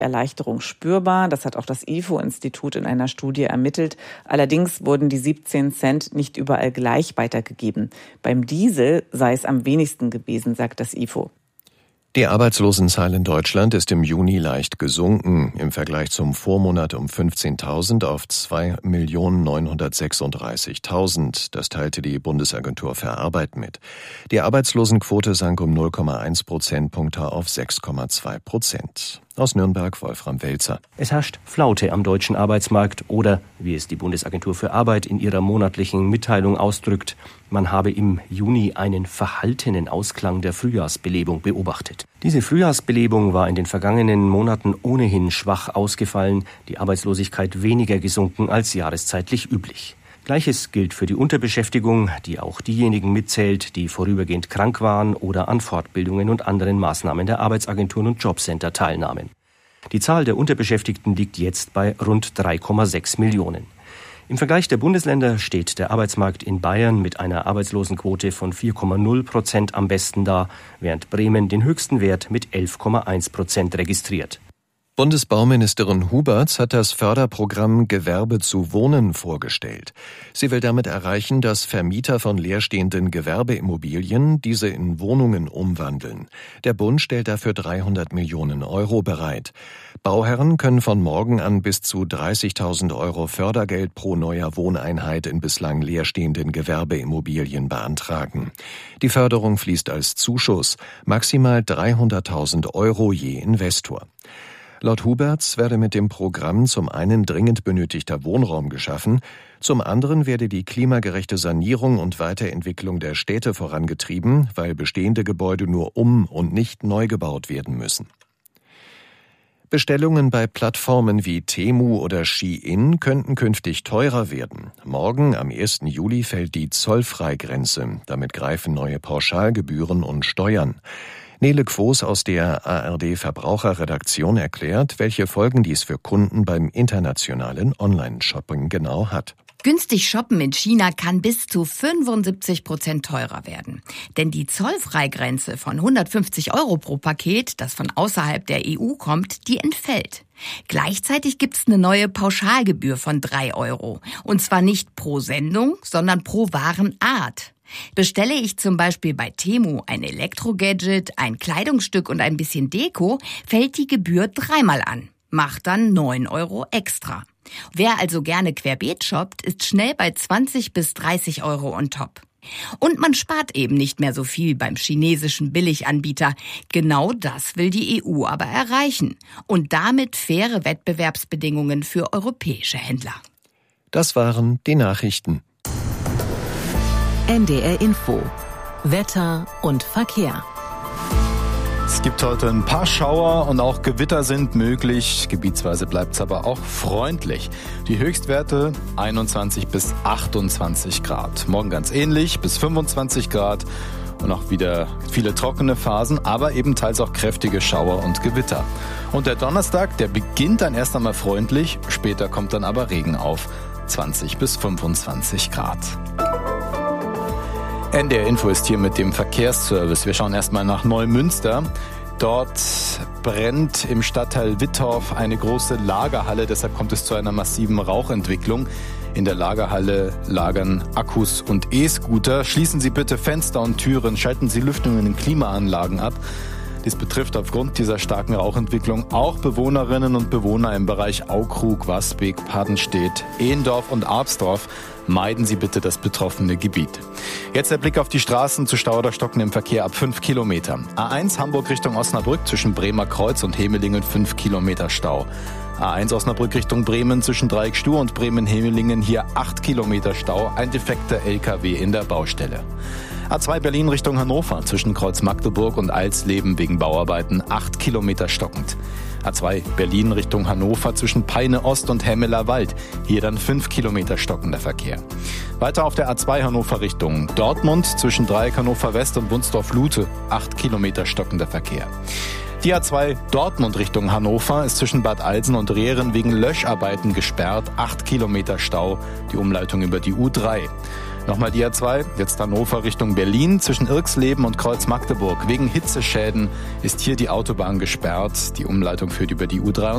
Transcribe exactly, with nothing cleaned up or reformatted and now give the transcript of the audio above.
Erleichterung spürbar. Das hat auch das I F O-Institut in einer Studie ermittelt. Allerdings wurden die siebzehn Cent nicht überall gleich weitergegeben. Beim Diesel sei es am wenigsten gewesen, sagt das I F O. Die Arbeitslosenzahl in Deutschland ist im Juni leicht gesunken. Im Vergleich zum Vormonat um fünfzehntausend auf zwei Millionen neunhundertsechsunddreißigtausend. Das teilte die Bundesagentur für Arbeit mit. Die Arbeitslosenquote sank um null Komma eins Prozentpunkte auf sechs Komma zwei Prozent. Aus Nürnberg Wolfram Welzer. Es herrscht Flaute am deutschen Arbeitsmarkt oder, wie es die Bundesagentur für Arbeit in ihrer monatlichen Mitteilung ausdrückt, man habe im Juni einen verhaltenen Ausklang der Frühjahrsbelebung beobachtet. Diese Frühjahrsbelebung war in den vergangenen Monaten ohnehin schwach ausgefallen, die Arbeitslosigkeit weniger gesunken als jahreszeitlich üblich. Gleiches gilt für die Unterbeschäftigung, die auch diejenigen mitzählt, die vorübergehend krank waren oder an Fortbildungen und anderen Maßnahmen der Arbeitsagenturen und Jobcenter teilnahmen. Die Zahl der Unterbeschäftigten liegt jetzt bei rund drei Komma sechs Millionen. Im Vergleich der Bundesländer steht der Arbeitsmarkt in Bayern mit einer Arbeitslosenquote von vier Komma null Prozent am besten da, während Bremen den höchsten Wert mit elf Komma eins Prozent registriert. Bundesbauministerin Huberts hat das Förderprogramm Gewerbe zu Wohnen vorgestellt. Sie will damit erreichen, dass Vermieter von leerstehenden Gewerbeimmobilien diese in Wohnungen umwandeln. Der Bund stellt dafür dreihundert Millionen Euro bereit. Bauherren können von morgen an bis zu dreißigtausend Euro Fördergeld pro neuer Wohneinheit in bislang leerstehenden Gewerbeimmobilien beantragen. Die Förderung fließt als Zuschuss, maximal dreihunderttausend Euro je Investor. Laut Huberts werde mit dem Programm zum einen dringend benötigter Wohnraum geschaffen, zum anderen werde die klimagerechte Sanierung und Weiterentwicklung der Städte vorangetrieben, weil bestehende Gebäude nur um- und nicht neu gebaut werden müssen. Bestellungen bei Plattformen wie Temu oder Shein könnten künftig teurer werden. Morgen, am ersten Juli, fällt die Zollfreigrenze. Damit greifen neue Pauschalgebühren und Steuern. Nele Quos aus der A R D-Verbraucherredaktion erklärt, welche Folgen dies für Kunden beim internationalen Online-Shopping genau hat. Günstig shoppen in China kann bis zu fünfundsiebzig Prozent teurer werden. Denn die Zollfreigrenze von hundertfünfzig Euro pro Paket, das von außerhalb der E U kommt, die entfällt. Gleichzeitig gibt's eine neue Pauschalgebühr von drei Euro. Und zwar nicht pro Sendung, sondern pro Warenart. Bestelle ich zum Beispiel bei Temu ein Elektrogadget, ein Kleidungsstück und ein bisschen Deko, fällt die Gebühr dreimal an. Macht dann neun Euro extra. Wer also gerne querbeet shoppt, ist schnell bei zwanzig bis dreißig Euro on top. Und man spart eben nicht mehr so viel beim chinesischen Billiganbieter. Genau das will die E U aber erreichen. Und damit faire Wettbewerbsbedingungen für europäische Händler. Das waren die Nachrichten. N D R Info. Wetter und Verkehr. Es gibt heute ein paar Schauer und auch Gewitter sind möglich. Gebietsweise bleibt es aber auch freundlich. Die Höchstwerte einundzwanzig bis achtundzwanzig Grad. Morgen ganz ähnlich, bis fünfundzwanzig Grad. Und auch wieder viele trockene Phasen, aber eben teils auch kräftige Schauer und Gewitter. Und der Donnerstag, der beginnt dann erst einmal freundlich. Später kommt dann aber Regen auf. zwanzig bis fünfundzwanzig Grad. N D R Info ist hier mit dem Verkehrsservice. Wir schauen erstmal nach Neumünster. Dort brennt im Stadtteil Wittorf eine große Lagerhalle, deshalb kommt es zu einer massiven Rauchentwicklung. In der Lagerhalle lagern Akkus und E-Scooter. Schließen Sie bitte Fenster und Türen, schalten Sie Lüftungen in Klimaanlagen ab. Dies betrifft aufgrund dieser starken Rauchentwicklung auch Bewohnerinnen und Bewohner im Bereich Aukrug, Wasbeek, Padenstedt, Ehendorf und Arpsdorf. Meiden Sie bitte das betroffene Gebiet. Jetzt der Blick auf die Straßen zu Stau oder Stocken im Verkehr ab fünf Kilometer. A eins Hamburg Richtung Osnabrück zwischen Bremer Kreuz und Hemelingen fünf Kilometer Stau. A eins Osnabrück Richtung Bremen zwischen Dreieckstuhr und Bremen-Hemelingen hier acht Kilometer Stau. Ein defekter L K W in der Baustelle. A zwei Berlin Richtung Hannover zwischen Kreuz Magdeburg und Alsleben wegen Bauarbeiten acht Kilometer stockend. A zwei Berlin Richtung Hannover zwischen Peine Ost und Hemmeler Wald. Hier dann fünf Kilometer stockender Verkehr. Weiter auf der A zwei Hannover Richtung Dortmund zwischen Dreieck Hannover West und Wunsdorf-Lute. acht Kilometer stockender Verkehr. Die A zwei Dortmund Richtung Hannover ist zwischen Bad Alsen und Rehren wegen Löscharbeiten gesperrt. acht Kilometer Stau. Die Umleitung über die U drei. Nochmal die A zwei, jetzt Hannover Richtung Berlin, zwischen Irxleben und Kreuz Magdeburg. Wegen Hitzeschäden ist hier die Autobahn gesperrt. Die Umleitung führt über die U drei.